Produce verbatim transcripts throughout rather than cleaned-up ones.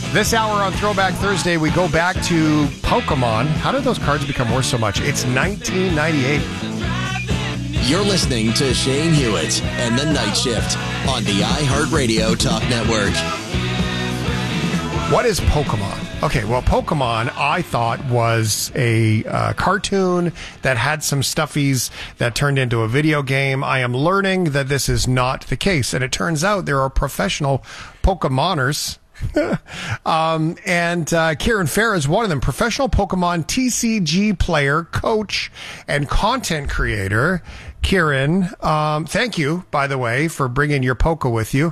This hour on Throwback Thursday, we go back to Pokemon. How did those cards become worth so much? It's nineteen ninety-eight. You're listening to Shane Hewitt and The Night Shift on the iHeartRadio Talk Network. What is Pokemon? Okay, well, Pokemon, I thought, was a uh, cartoon that had some stuffies that turned into a video game. I am learning that this is not the case, and it turns out there are professional Pokemoners. um, and uh, Kieran Fair is one of them, professional Pokemon T C G player, coach, and content creator. Kieran, um, thank you, by the way, for bringing your Poke with you.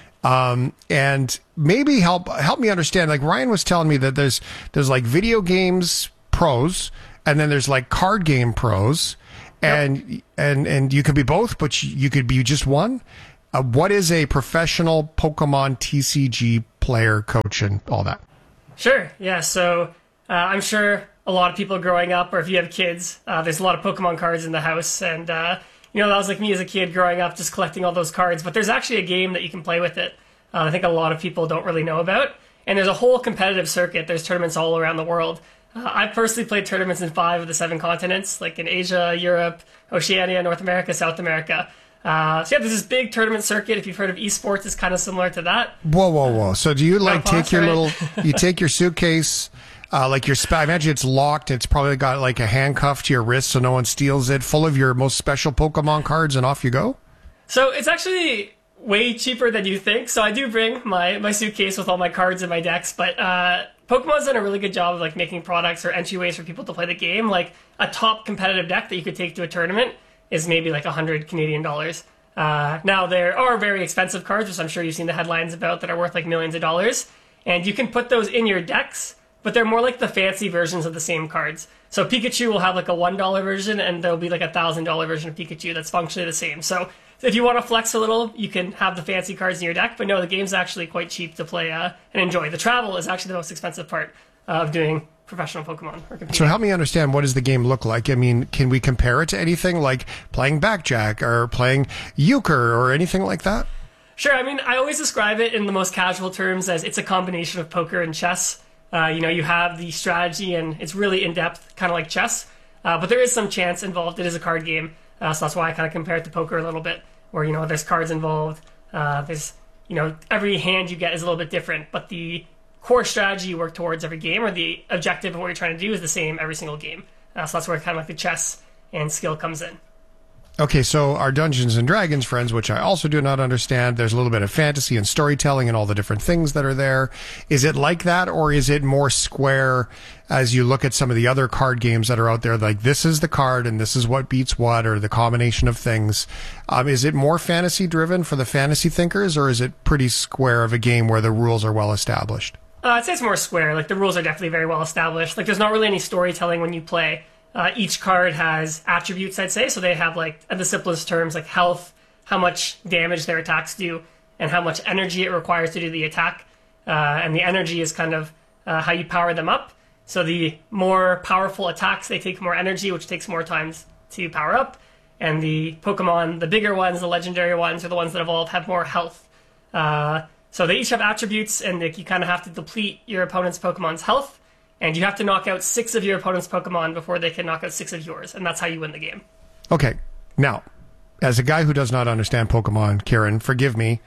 Um, and maybe help help me understand. Like Ryan was telling me that there's there's like video games pros, and then there's like card game pros, and yep. and and you could be both, but you could be just one. Uh, what is a professional Pokemon T C G player, coach, and all that? Sure. Yeah. So uh, I'm sure a lot of people growing up, or if you have kids, uh, there's a lot of Pokemon cards in the house, and uh, you know, that was like me as a kid growing up, just collecting all those cards. But there's actually a game that you can play with it. Uh, I think a lot of people don't really know about. And there's a whole competitive circuit. There's tournaments all around the world. Uh, I've personally played tournaments in five of the seven continents, like in Asia, Europe, Oceania, North America, South America. Uh, so yeah, there's this big tournament circuit. If you've heard of esports, it's kind of similar to that. Whoa, whoa, whoa! So do you like pause, take your right? little, you take your suitcase, uh, like your, I imagine it's locked. It's probably got like a handcuff to your wrist so no one steals it, full of your most special Pokemon cards, and off you go? So it's actually way cheaper than you think. So I do bring my, my suitcase with all my cards and my decks, but uh, Pokemon's done a really good job of like making products or entryways for people to play the game. Like a top competitive deck that you could take to a tournament is maybe like a hundred Canadian dollars. Uh, now there are very expensive cards, which I'm sure you've seen the headlines about, that are worth like millions of dollars, and you can put those in your decks, but they're more like the fancy versions of the same cards. So Pikachu will have like a one dollar version, and there'll be like a one thousand dollars version of Pikachu that's functionally the same. So if you want to flex a little, you can have the fancy cards in your deck, but no, the game's actually quite cheap to play uh, and enjoy. The travel is actually the most expensive part of doing professional Pokemon or competing. So help me understand, what does the game look like? I mean, can we compare it to anything like playing Blackjack or playing Euchre or anything like that? Sure. I mean, I always describe it in the most casual terms as it's a combination of poker and chess. Uh, you know, you have the strategy and it's really in-depth, kind of like chess. Uh, but there is some chance involved. It is a card game. Uh, so that's why I kind of compare it to poker a little bit, where, you know, there's cards involved. Uh, there's, you know, every hand you get is a little bit different, but the core strategy you work towards every game, or the objective of what you're trying to do, is the same every single game. Uh, so that's where kind of like the chess and skill comes in. Okay, so our Dungeons and Dragons friends, which I also do not understand, there's a little bit of fantasy and storytelling and all the different things that are there. Is it like that, or is it more square as you look at some of the other card games that are out there, like this is the card and this is what beats what, or the combination of things? Um, is it more fantasy driven for the fantasy thinkers, or is it pretty square of a game where the rules are well established? Uh, I'd say it's more square. Like, the rules are definitely very well established. Like, there's not really any storytelling when you play. Uh, each card has attributes, I'd say. So they have, like, at the simplest terms, like health, how much damage their attacks do, and how much energy it requires to do the attack. Uh, and the energy is kind of uh, how you power them up. So the more powerful attacks, they take more energy, which takes more time to power up. And the Pokemon, the bigger ones, the legendary ones, are the ones that evolve, have more health. Uh, so they each have attributes, and like, you kind of have to deplete your opponent's Pokemon's health. And you have to knock out six of your opponent's Pokemon before they can knock out six of yours. And that's how you win the game. Okay. Now, as a guy who does not understand Pokemon, Kieran, forgive me,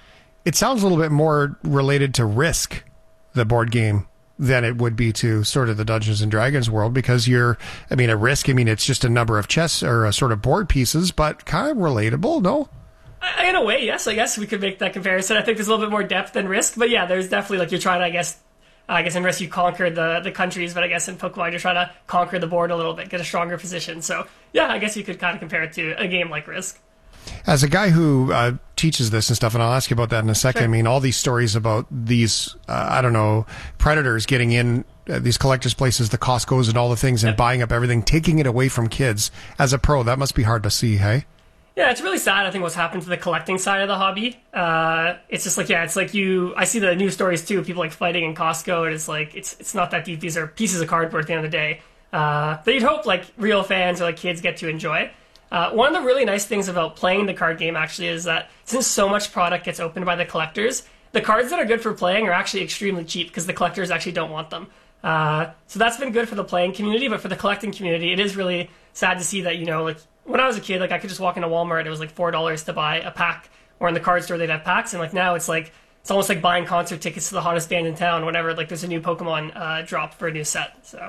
it sounds a little bit more related to Risk, the board game, than it would be to sort of the Dungeons and Dragons world, because you're, I mean, at Risk, I mean, it's just a number of chess or a sort of board pieces, but kind of relatable, no? I, in a way, yes. I guess we could make that comparison. I think there's a little bit more depth than Risk. But yeah, there's definitely, like, you're trying to, I guess, I guess in Risk you conquer the, the countries, but I guess in Pokemon you're trying to conquer the board a little bit, get a stronger position. So yeah, I guess you could kind of compare it to a game like Risk. As a guy who uh, teaches this and stuff, and I'll ask you about that in a second, sure. I mean, all these stories about these, uh, I don't know, predators getting in uh, these collectors' places, the Costco's and all the things, and yep. buying up everything, taking it away from kids. As a pro, that must be hard to see, hey? Yeah, it's really sad, I think, what's happened to the collecting side of the hobby. Uh, it's just like, yeah, it's like you, I see the news stories too, people like fighting in Costco, and it's like, it's it's not that deep. These are pieces of cardboard at the end of the day uh, that you'd hope like real fans or like kids get to enjoy. Uh, one of the really nice things about playing the card game actually is that since so much product gets opened by the collectors, the cards that are good for playing are actually extremely cheap because the collectors actually don't want them. Uh, so that's been good for the playing community, but for the collecting community, it is really sad to see that, you know, like when I was a kid, like I could just walk into Walmart and it was like four dollars to buy a pack, or in the card store they'd have packs, and like now it's like it's almost like buying concert tickets to the hottest band in town whenever like there's a new Pokemon uh, drop for a new set. So,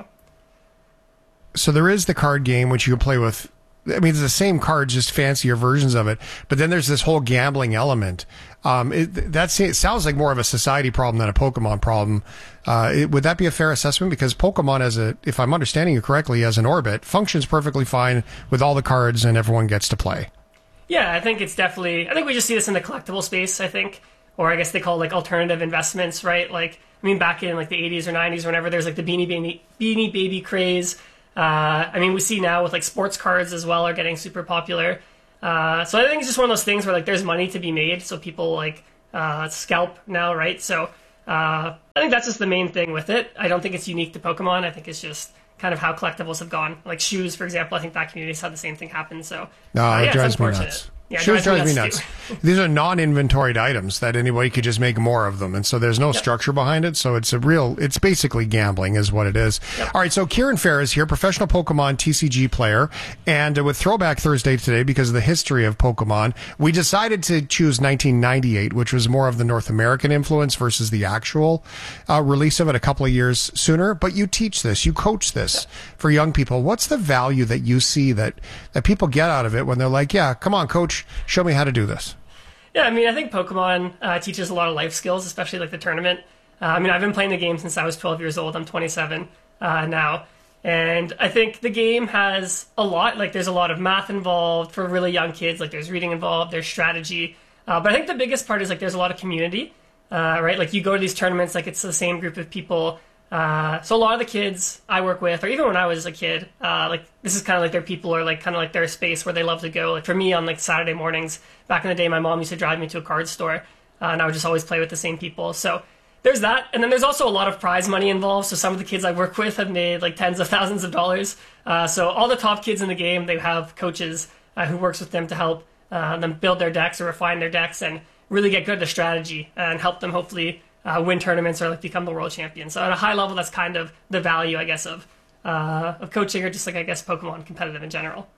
so there is the card game which you can play with. I mean, it's the same cards, just fancier versions of it. But then there's this whole gambling element. Um, it, that's, it sounds like more of a society problem than a Pokemon problem. Uh, it, would that be a fair assessment? Because Pokemon, as a, if I'm understanding you correctly, as an orbit, functions perfectly fine with all the cards and everyone gets to play. Yeah, I think it's definitely, I think we just see this in the collectible space, I think. Or I guess they call it like alternative investments, right? Like, I mean, back in like the eighties or nineties, whenever there's like the Beanie Baby, Beanie Baby craze, Uh, I mean, we see now with like sports cards as well are getting super popular. Uh, so I think it's just one of those things where like there's money to be made, so people like uh, scalp now, right? So uh, I think that's just the main thing with it. I don't think it's unique to Pokemon. I think it's just kind of how collectibles have gone. Like shoes, for example, I think that community's had the same thing happen. So no, uh, it yeah, drives me nuts. Yeah, Shoes drives drives me me nuts. nuts. These are non-inventoried items that anybody could just make more of them, and so there's no yep. structure behind it. So it's a real, it's basically gambling, is what it is. Yep. All right, so Kieran Fair is here, professional Pokemon T C G player, and uh, with Throwback Thursday today, because of the history of Pokemon, we decided to choose nineteen ninety-eight, which was more of the North American influence versus the actual uh, release of it a couple of years sooner. But you teach this, you coach this yep. for young people. What's the value that you see that that people get out of it when they're like, "Yeah, come on, coach, show me how to do this"? Yeah, I mean, I think Pokemon uh, teaches a lot of life skills, especially like the tournament. Uh, I mean, I've been playing the game since I was twelve years old. I'm twenty-seven uh, now. And I think the game has a lot. Like, there's a lot of math involved for really young kids. Like, there's reading involved, there's strategy. Uh, but I think the biggest part is, like, there's a lot of community, uh, right? Like, you go to these tournaments, like, it's the same group of people. Uh, so a lot of the kids I work with, or even when I was a kid, uh, like, this is kind of like their people, or like kind of like their space where they love to go. Like for me, on like Saturday mornings, back in the day, my mom used to drive me to a card store, uh, and I would just always play with the same people. So there's that. And then there's also a lot of prize money involved. So some of the kids I work with have made like tens of thousands of dollars. Uh, so all the top kids in the game, they have coaches uh, who works with them to help uh, them build their decks or refine their decks and really get good at the strategy and help them hopefully Uh, win tournaments or like become the world champion. So at a high level, that's kind of the value, I guess, of uh, of coaching, or just like I guess Pokemon competitive in general.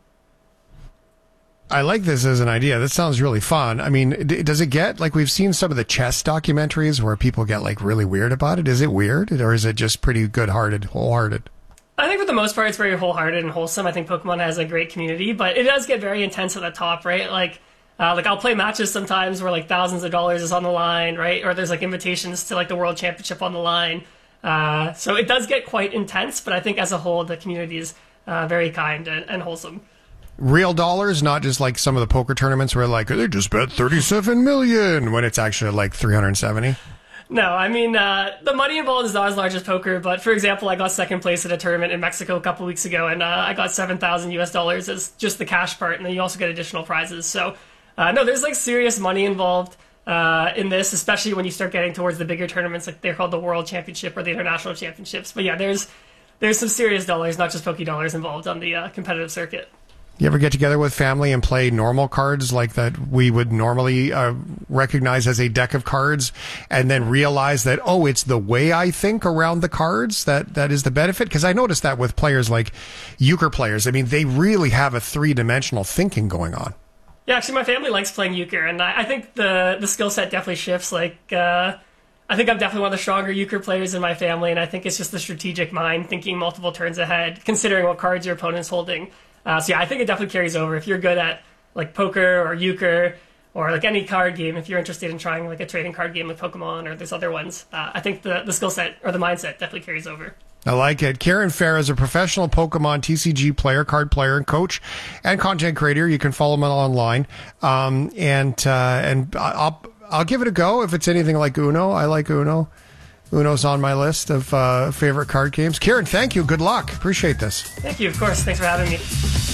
I like this as an idea. This sounds really fun. I mean, d- does it get like we've seen some of the chess documentaries where people get like really weird about it? Is it weird, or is it just pretty good-hearted, wholehearted? I think for the most part, it's very wholehearted and wholesome. I think Pokemon has a great community, but it does get very intense at the top, right? Like. Uh, like I'll play matches sometimes where like thousands of dollars is on the line, right? Or there's like invitations to like the World Championship on the line. Uh, so it does get quite intense, but I think as a whole, the community is uh, very kind and, and wholesome. Real dollars, not just like some of the poker tournaments where like they just bet thirty-seven million when it's actually like three hundred seventy. No, I mean, uh, the money involved is not as large as poker, but for example, I got second place at a tournament in Mexico a couple weeks ago, and uh, I got seven thousand U S dollars as just the cash part, and then you also get additional prizes. So Uh, no, there's like serious money involved uh, in this, especially when you start getting towards the bigger tournaments, like they're called the World Championship or the International Championships. But yeah, there's there's some serious dollars, not just Poké dollars, involved on the uh, competitive circuit. You ever get together with family and play normal cards like that we would normally uh, recognize as a deck of cards, and then realize that, oh, it's the way I think around the cards that that is the benefit? Because I noticed that with players like euchre players. I mean, they really have a three-dimensional thinking going on. Yeah, actually, my family likes playing euchre, and I, I think the the skill set definitely shifts. Like, uh, I think I'm definitely one of the stronger euchre players in my family, and I think it's just the strategic mind, thinking multiple turns ahead, considering what cards your opponent's holding. Uh, so yeah, I think it definitely carries over. If you're good at like poker or euchre or like any card game, if you're interested in trying like a trading card game like Pokemon or there's other ones, uh, I think the the skill set or the mindset definitely carries over. I like it. Kieran Fair is a professional Pokemon T C G player, card player, and coach, and content creator. You can follow him online, um, and uh, and I'll I'll give it a go if it's anything like Uno. I like Uno. Uno's on my list of uh, favorite card games. Kieran, thank you. Good luck. Appreciate this. Thank you. Of course. Thanks for having me.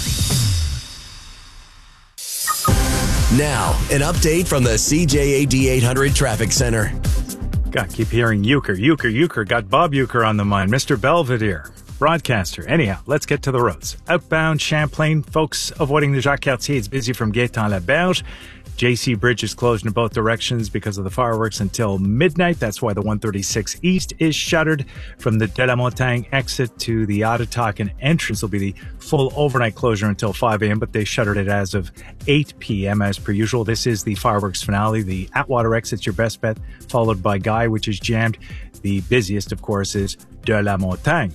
Now, an update from the C J A D eight hundred Traffic Center. God, keep hearing Euchre, Euchre, Euchre. Got Bob Euchre on the mind. Mister Belvedere, broadcaster. Anyhow, let's get to the roads. Outbound Champlain, folks avoiding the Jacques Cartier. It's busy from Gaétan-Laberge. J C Bridge is closed in both directions because of the fireworks until midnight. That's why the one thirty-six East is shuttered. From the De La Montagne exit to the Ottotaken entrance will be the full overnight closure until five a.m., but they shuttered it as of eight p.m. as per usual. This is the fireworks finale. The Atwater exit's your best bet, followed by Guy, which is jammed. The busiest, of course, is De La Montagne.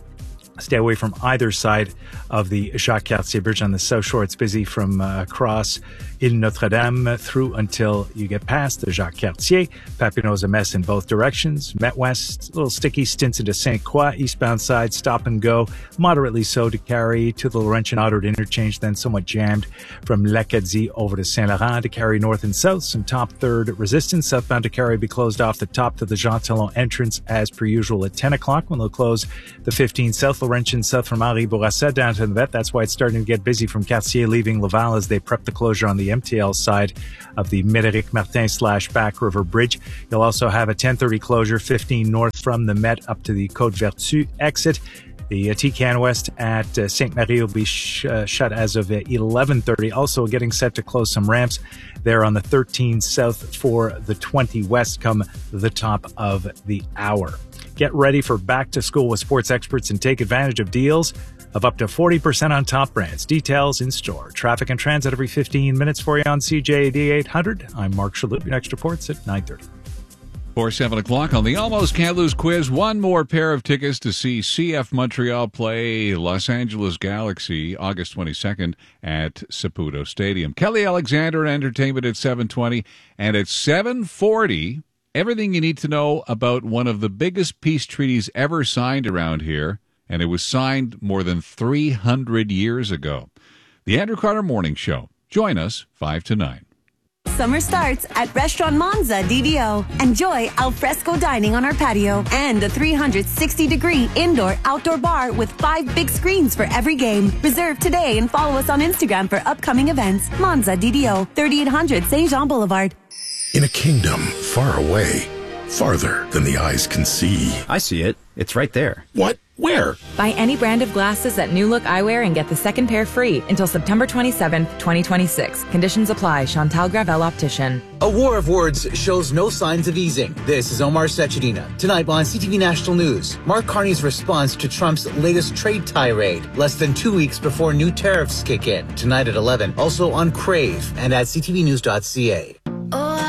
Stay away from either side of the Jacques-Cartier Bridge on the South Shore. It's busy from uh, across Ile Notre-Dame through until you get past the Jacques-Cartier. Papineau's a mess in both directions. Met West, a little sticky. Stints into Saint Croix, eastbound side, stop and go. Moderately so to carry to the Laurentian Ottawa interchange, then somewhat jammed from L'Acadie over to Saint-Laurent to carry north and south. Some top third resistance. Southbound to carry be closed off the top to the Jean Talon entrance as per usual at ten o'clock when they'll close the fifteen South Laurentian south from Henri Bourassa down to the vet. That's why it's starting to get busy from Cartier leaving Laval as they prep the closure on the M T L side of the Médéric Martin slash Back River Bridge. You'll also have a ten thirty closure, fifteen north from the Met up to the Côte Vertu exit. The uh, T C A N West at uh, Sainte-Marie will be sh- uh, shut as of uh, eleven thirty. Also getting set to close some ramps there on the thirteen South for the twenty West come the top of the hour. Get ready for back to school with sports experts and take advantage of deals of up to forty percent on top brands. Details in store. Traffic and transit every fifteen minutes for you on C J A D eight hundred. I'm Mark Shalhoub. Your next report's at nine thirty. For seven o'clock on the Almost Can't Lose quiz, one more pair of tickets to see C F Montreal play Los Angeles Galaxy August twenty-second at Saputo Stadium. Kelly Alexander and Entertainment at seven twenty, and at seven forty, everything you need to know about one of the biggest peace treaties ever signed around here, and it was signed more than three hundred years ago. The Andrew Carter Morning Show. Join us five to nine. Summer starts at Restaurant Monza D D O. Enjoy al fresco dining on our patio and a three hundred sixty degree indoor-outdoor bar with five big screens for every game. Reserve today and follow us on Instagram for upcoming events. Monza D D O, thirty-eight hundred Saint Jean Boulevard. In a kingdom far away, farther than the eyes can see. I see it. It's right there. What? Where? Buy any brand of glasses at New Look Eyewear and get the second pair free until September twenty-seventh, twenty twenty-six. Conditions apply. Chantal Gravel Optician. A war of words shows no signs of easing. This is Omar Sechedina. Tonight on C T V National News, Mark Carney's response to Trump's latest trade tirade, less than two weeks before new tariffs kick in. Tonight at eleven, also on Crave and at c t v news dot c a.